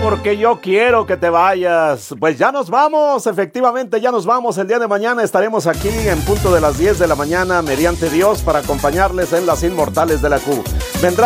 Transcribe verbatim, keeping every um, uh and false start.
porque yo quiero que te vayas. Pues ya nos vamos, efectivamente ya nos vamos. El día de mañana estaremos aquí en punto de las diez de la mañana, mediante Dios, para acompañarles en Las Inmortales de la Q. Vendrá